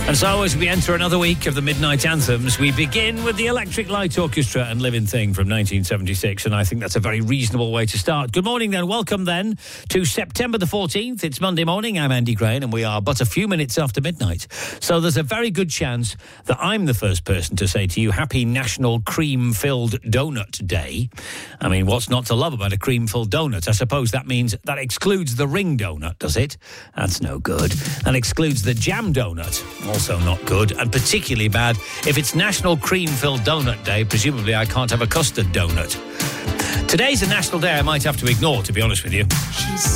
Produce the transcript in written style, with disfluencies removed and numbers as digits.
And so, as we enter another week of the Midnight Anthems, we begin with the Electric Light Orchestra and Living Thing from 1976, and I think that's a very reasonable way to start. Good morning, then. Welcome, then, to September the 14th. It's Monday morning. I'm Andy Crane, and we are but a few minutes after midnight. So there's a very good chance that I'm the first person to say to you, Happy National Cream-Filled Donut Day. I mean, what's not to love about a cream-filled donut? I suppose that means that excludes the ring donut, does it? That's no good. And excludes the jam donut. Also not good, and particularly bad if it's National Cream-Filled Donut Day. Presumably I can't have a custard donut. Today's a national day I might have to ignore, to be honest with you. She's